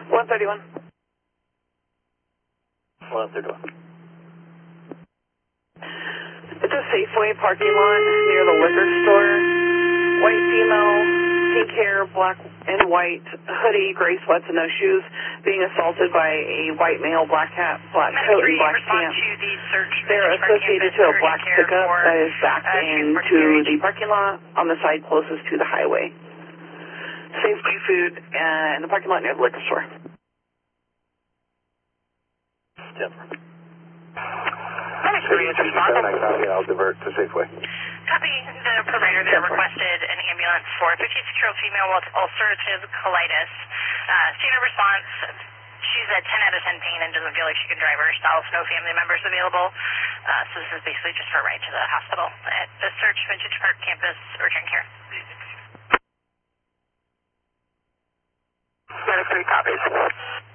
131. 131. It's a Safeway parking lot near the liquor store. White female, pink hair, black and white hoodie, gray sweats and no shoes, being assaulted by a white male, black hat, black coat, and black pants. They're associated to a black pickup that is backed into the parking lot on the side closest to the highway. Safeway food in the parking lot near the liquor store. Denver. I'll divert to Safeway. Copy. The provider there requested an ambulance for a 56-year-old female with ulcerative colitis. Standard response, she's at 10 out of 10 pain and doesn't feel like she can drive herself. No family members available. So this is basically just for a ride to the hospital at the Search Vintage Park campus urgent care. Medic 3 copies.